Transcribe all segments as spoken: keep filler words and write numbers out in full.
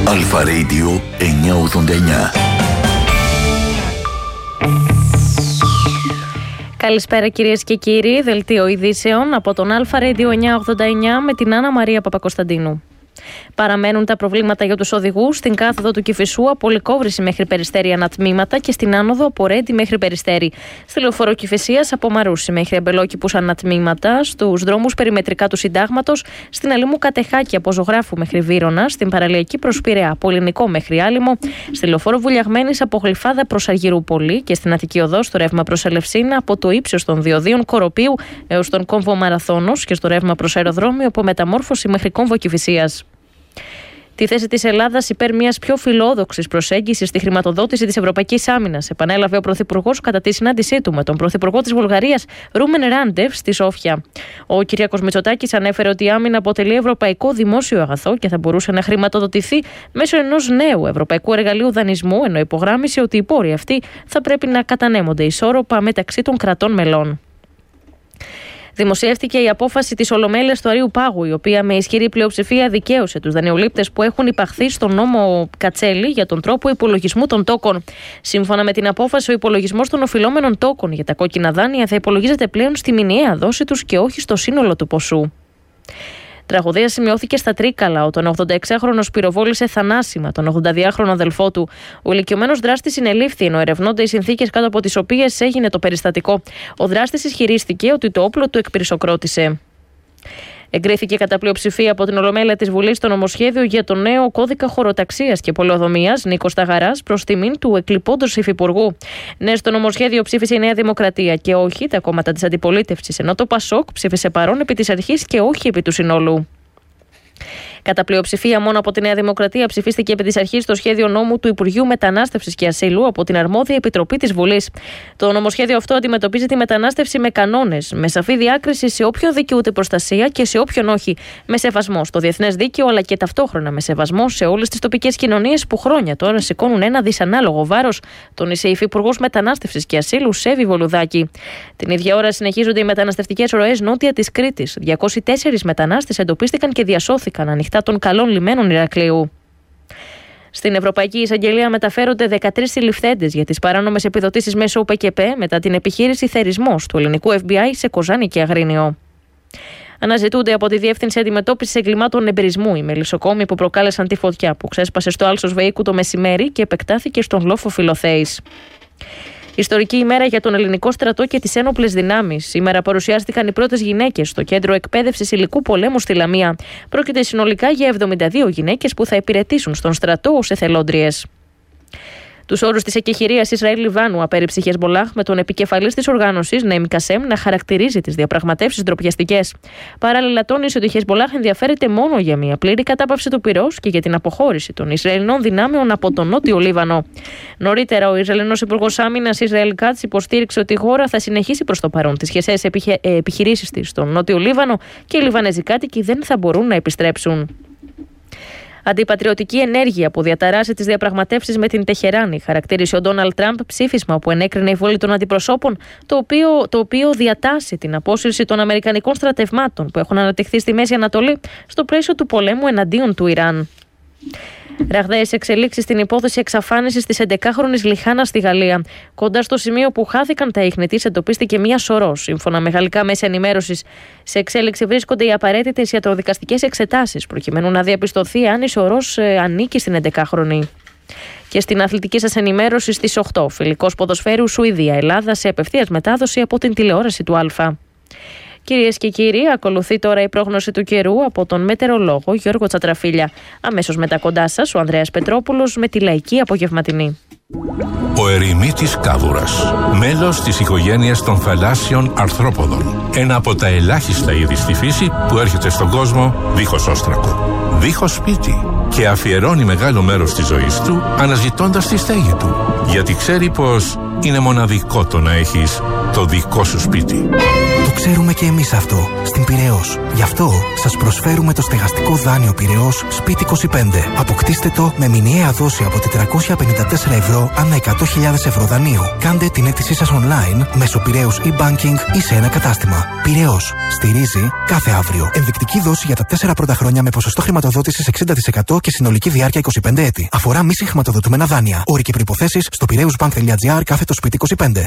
Αλφα Radio εννιακόσια ογδόντα εννιά. Καλησπέρα κυρίες και κύριοι, δελτίο ειδήσεων από τον Αλφα Radio εννιακόσια ογδόντα εννιά με την Άννα Μαρία Παπακοσταντίνου. Παραμένουν τα προβλήματα για τους οδηγούς στην κάθοδο του Κηφισού από Λυκόβρηση μέχρι Περιστέρη ανατμήματα και στην άνοδο από Ρέντι μέχρι Περιστέρη. Στη λεωφόρο Κηφισίας από Μαρούσι μέχρι Αμπελόκηπους ανατμήματα, στους δρόμους περιμετρικά του Συντάγματος, στην Αλήμου Κατεχάκη από Ζωγράφου μέχρι Βύρωνα, στην παραλιακή προς Πειραιά από Ελληνικό μέχρι Άλυμο, στη λεωφόρο Βουλιαγμένης από Γλυφάδα προς Αργυρούπολη και στην Αττική Οδό στο ρεύμα προς Ελευσίνα από το ύψος των διοδίων Κοροπίου έως τον κόμβο Μαραθώνος και στο ρεύμα προς Αεροδρόμιο από Μεταμόρφωση μέχρι κόμβο Κηφισίας. Τη θέση της Ελλάδας υπέρ μιας πιο φιλόδοξης προσέγγισης στη χρηματοδότηση της Ευρωπαϊκής Άμυνας επανέλαβε ο Πρωθυπουργός κατά τη συνάντησή του με τον Πρωθυπουργό της Βουλγαρίας Ρούμεν Ράντεβ στη Σόφια. Ο Κυριάκος Μητσοτάκης ανέφερε ότι η άμυνα αποτελεί ευρωπαϊκό δημόσιο αγαθό και θα μπορούσε να χρηματοδοτηθεί μέσω ενός νέου ευρωπαϊκού εργαλείου δανεισμού, ενώ υπογράμμισε ότι οι πόροι αυτοί θα πρέπει να κατανέμονται ισόρροπα μεταξύ των κρατών μελών. Δημοσιεύτηκε η απόφαση της Ολομέλειας του Αρείου Πάγου, η οποία με ισχυρή πλειοψηφία δικαίωσε τους δανειολήπτες που έχουν υπαχθεί στον νόμο Κατσέλη για τον τρόπο υπολογισμού των τόκων. Σύμφωνα με την απόφαση, ο υπολογισμός των οφειλόμενων τόκων για τα κόκκινα δάνεια θα υπολογίζεται πλέον στη μηνιαία δόση τους και όχι στο σύνολο του ποσού. Τραγωδία σημειώθηκε στα Τρίκαλα όταν ο ογδονταεξάχρονος πυροβόλησε θανάσιμα τον ογδονταδυάχρονο αδελφό του. Ο ηλικιωμένος δράστης συνελήφθη, ενώ ερευνώνται οι συνθήκες κάτω από τις οποίες έγινε το περιστατικό. Ο δράστης ισχυρίστηκε ότι το όπλο του εκπυρσοκρότησε. Εγκρίθηκε κατά πλειοψηφία από την Ολομέλεια της Βουλής το νομοσχέδιο για το νέο κώδικα χωροταξίας και πολεοδομίας Νίκος Ταγαράς προς τιμήν του εκλειπώντος υφυπουργού. Ναι, στο νομοσχέδιο ψήφισε η Νέα Δημοκρατία και όχι τα κόμματα της αντιπολίτευσης, ενώ το ΠΑΣΟΚ ψήφισε παρόν επί της αρχής και όχι επί του συνόλου. Κατά πλειοψηφία μόνο από τη Νέα Δημοκρατία ψηφίστηκε επί της αρχής το σχέδιο νόμου του Υπουργείου Μετανάστευσης και Ασύλου από την αρμόδια επιτροπή της Βουλής. Το νομοσχέδιο αυτό αντιμετωπίζει τη μετανάστευση με κανόνες, με σαφή διάκριση σε όποιον δικαιούται προστασία και σε όποιον όχι, με σεβασμό στο διεθνές δίκαιο αλλά και ταυτόχρονα με σεβασμό σε όλες τις τοπικές κοινωνίες που χρόνια τώρα σηκώνουν ένα δυσανάλογο βάρος, τόνισε η Υφυπουργός Μετανάστευσης και Ασύλου Σέβη Βολουδάκη. Την ίδια ώρα συνεχίζονται οι μεταναστευτικές ροές νότια της Κρήτης. διακόσιοι τέσσερις μετανάστες εντοπίστηκαν και διασώθηκαν ανοιχτά των καλών λιμένων Ηρακλείου. Στην Ευρωπαϊκή Εισαγγελία μεταφέρονται δεκατρείς συλληφθέντες για τις παράνομες επιδοτήσεις μέσω ΟΠΕΚΕΠΕ μετά την επιχείρηση Θερισμός του ελληνικού Εφ Μπι Άι σε Κοζάνη και Αγρίνιο. Αναζητούνται από τη Διεύθυνση Αντιμετώπισης Εγκλημάτων Εμπειρισμού οι μελισσοκόμοι που προκάλεσαν τη φωτιά που ξέσπασε στο Άλσος Βεϊκού το μεσημέρι και επεκτάθηκε στον λόφο Φιλοθέης. Ιστορική ημέρα για τον ελληνικό στρατό και τις ένοπλες δυνάμεις. Σήμερα παρουσιάστηκαν οι πρώτες γυναίκες στο κέντρο εκπαίδευσης υλικού πολέμου στη Λαμία. Πρόκειται συνολικά για εβδομήντα δύο γυναίκες που θα υπηρετήσουν στον στρατό ως εθελόντριες. Τους όρους της εκεχηρίας Ισραήλ-Λιβάνου απέρριψε η Χεσμπολάχ με τον επικεφαλής της οργάνωσης, Νεήμ Κασέμ, να χαρακτηρίζει τις διαπραγματεύσεις ντροπιαστικές. Παράλληλα, τόνισε ότι η Χεσμπολάχ ενδιαφέρεται μόνο για μια πλήρη κατάπαυση του πυρός και για την αποχώρηση των Ισραηλινών δυνάμεων από τον Νότιο Λίβανο. Νωρίτερα, ο Ισραηλινός Υπουργός Άμυνας Ισραήλ Κάτς υποστήριξε ότι η χώρα θα συνεχίσει προς το παρόν τις χερσαίες επιχε... επιχειρήσεις της στον Νότιο Λίβανο και οι Λιβανέζοι κάτοικοι δεν θα μπορούν να επιστρέψουν. Αντιπατριωτική ενέργεια που διαταράσσει τις διαπραγματεύσεις με την Τεχεράνη, χαρακτήρισε ο Ντόναλντ Τραμπ ψήφισμα που ενέκρινε η βόλη των αντιπροσώπων, το οποίο, το οποίο διατάσσει την απόσυρση των αμερικανικών στρατευμάτων που έχουν αναπτυχθεί στη Μέση Ανατολή στο πλαίσιο του πολέμου εναντίον του Ιράν. Ραγδαίες εξελίξεις στην υπόθεση εξαφάνισης της έντεκάχρονης Λιχάνα στη Γαλλία. Κοντά στο σημείο που χάθηκαν τα ίχνη της, εντοπίστηκε μία σωρός. Σύμφωνα με γαλλικά μέσα ενημέρωσης, σε εξέλιξη βρίσκονται οι απαραίτητες ιατροδικαστικές εξετάσεις, προκειμένου να διαπιστωθεί αν η σωρός ε, ανήκει στην έντεκάχρονη. Και στην αθλητική σας ενημέρωση στις οκτώ, φιλικός ποδοσφαίρου Σουηδία-Ελλάδα σε απευθείας μετάδοση από την τηλεόραση του Α. Κυρίες και κύριοι, ακολουθεί τώρα η πρόγνωση του καιρού από τον μετεωρολόγο Γιώργο Τσατραφίλια. Αμέσως μετά κοντά σας ο Ανδρέας Πετρόπουλος με τη λαϊκή απογευματινή. Ο ερημίτης κάβουρας, μέλος της οικογένειας των θαλάσσιων αρθρόποδων. Ένα από τα ελάχιστα είδη στη φύση που έρχεται στον κόσμο δίχως όστρακο, δίχως σπίτι και αφιερώνει μεγάλο μέρος της ζωής του αναζητώντας τη στέγη του. Γιατί ξέρει πως είναι μοναδικό το να έχεις το δικό σου σπίτι. Το ξέρουμε και εμείς αυτό στην Πειραιώς. Γι' αυτό σας προσφέρουμε το στεγαστικό δάνειο Πειραιώς Σπίτι είκοσι πέντε. Αποκτήστε το με μηνιαία δόση από τετρακόσια πενήντα τέσσερα ευρώ ανά εκατό χιλιάδες ευρώ δανείου. Κάντε την αίτησή σας online μέσω Πειραιώς e-banking ή σε ένα κατάστημα. Πειραιώς. Στηρίζει κάθε αύριο. Ενδεικτική δόση για τα τέσσερα πρώτα χρόνια με ποσοστό χρηματοδότησης εξήντα τοις εκατό και συνολική διάρκεια είκοσι πέντε έτη. Αφορά μη συγχρηματοδοτούμενα δάνεια. Όροι και προϋποθέσεις στο πειραιούσbank.gr κάθετο σπίτι είκοσι πέντε.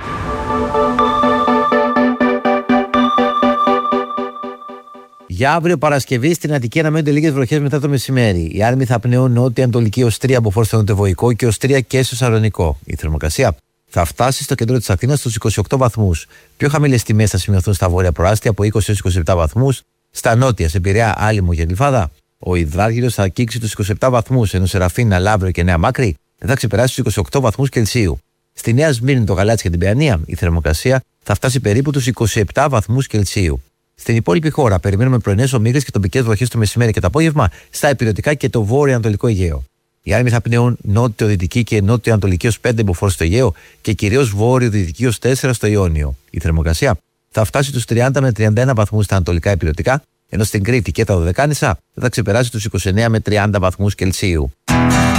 Για αύριο Παρασκευή στην Αττική αναμένονται λίγες βροχές μετά το μεσημέρι. Οι άρμοι θα πνέουν νότια-ανατολική ως τρία από φόρο στο νοτιοβοϊκό και ως τρία και στο Σαλονικό. Η θερμοκρασία θα φτάσει στο κέντρο της Αθήνας στους είκοσι οκτώ βαθμούς. Πιο χαμηλές τιμές θα σημειωθούν στα βόρεια προάστια από είκοσι έως είκοσι επτά βαθμούς. Στα νότια, σε Πειραιά, Άλυμο και Γλυφάδα, ο υδράργυρος θα αγγίξει τους είκοσι επτά βαθμούς, ενώ σε Ραφίνα, Λαύριο και Νέα Μάκρη δεν θα ξεπεράσει τους είκοσι οκτώ βαθμούς Κελσίου. Στη Νέα Σμύρνη, το Γαλάτσι και την Παιανία, η θερμοκρασία θα φτάσει περίπου τους είκοσι επτά βαθμούς Κελσίου. Στην υπόλοιπη χώρα, περιμένουμε πρωινές ομίχλες και τοπικές βροχές το μεσημέρι και το απόγευμα στα υπηρετικά και το βόρειο-ανατολικό Αιγαίο. Οι άρμοι θα πνέουν νότιο-δυτική και νότιο-ανατολική ως πέντε μποφόρ στο Αιγαίο και κυρίως βόρειο-δυτική ως τέσσερα στο Ιόνιο. Η θερμοκρασία θα φτάσει τους τριάντα με τριάντα ένα βαθμούς στα ανατολικά υπηρετικά, ενώ στην Κρήτη και τα Δωδεκάνησα θα ξεπεράσει τους είκοσι εννέα με τριάντα βαθμούς Κελσίου.